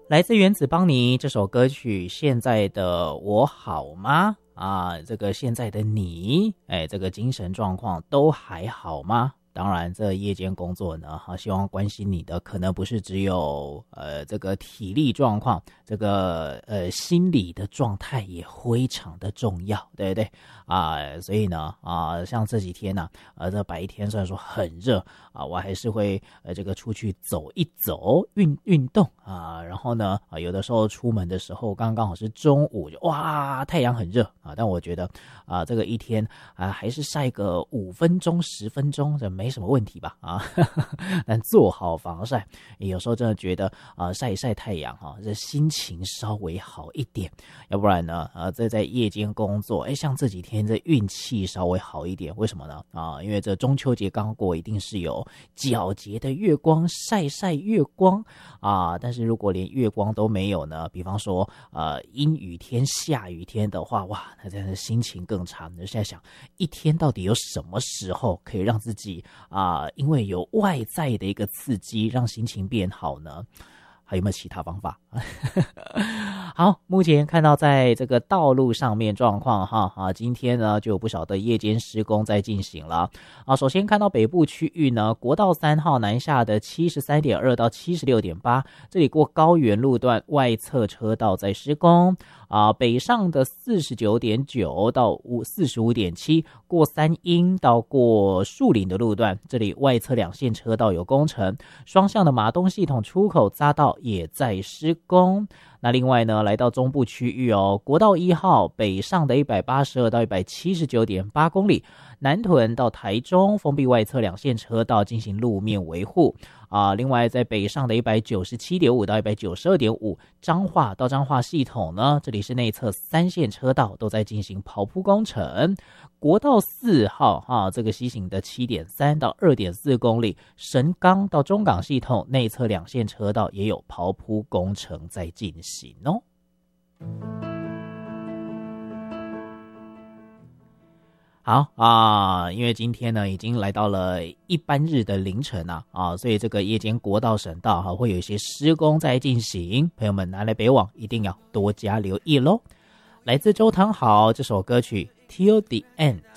来自原子邦尼这首歌曲，现在的我好吗？这个现在的你，这个精神状况都还好吗？当然，这夜间工作呢，希望关心你的可能不是只有这个体力状况，这个心理的状态也非常的重要，对不对所以呢像这几天呢这白天虽然说很热我还是会这个出去走一走，运动然后呢有的时候出门的时候刚好是中午，就哇太阳很热但我觉得这个一天还是晒个5分钟10分钟这没什么问题吧但做好防晒，有时候真的觉得晒一晒太阳这心情稍微好一点，要不然呢这在夜间工作像这几天这运气稍微好一点，为什么呢因为这中秋节刚过，一定是有皎洁的月光，晒月光但是如果连月光都没有呢，比方说阴雨天下雨天的话，哇那真的心情更差。你就现在想一天到底有什么时候可以让自己因为有外在的一个刺激让心情变好呢？还有没有其他方法好，目前看到在这个道路上面状况今天呢就有不少的夜间施工在进行了首先看到北部区域呢，国道3号南下的 73.2 到 76.8 这里过高原路段外侧车道在施工北上的 49.9 到 45.7 过三鹰到过树林的路段，这里外侧2线车道有工程，双向的马东系统出口匝道也在施工。那另外呢，来到中部区域国道1号北上的182到 179.8 公里，南屯到台中封闭外侧2线车道进行路面维护另外在北上的 197.5 到 192.5 彰化到彰化系统呢，这里是内侧3线车道都在进行刨铺工程。国道4号这个西行的 7.3 到 2.4 公里，神冈到中港系统内侧2线车道也有刨铺工程在进行好因为今天呢已经来到了一般日的凌晨所以这个夜间国道省道会有一些施工在进行，朋友们南来北往一定要多加留意咯。来自周汤豪这首歌曲 Till the End。